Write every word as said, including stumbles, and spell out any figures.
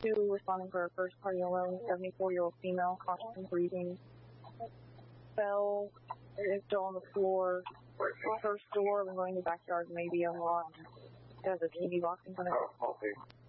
two responding for a first party alone, seventy-four-year-old female, caution breathing. Fell, is still on the floor. First door, we're going to the backyard, maybe unlocked. It has a T V box in front of it.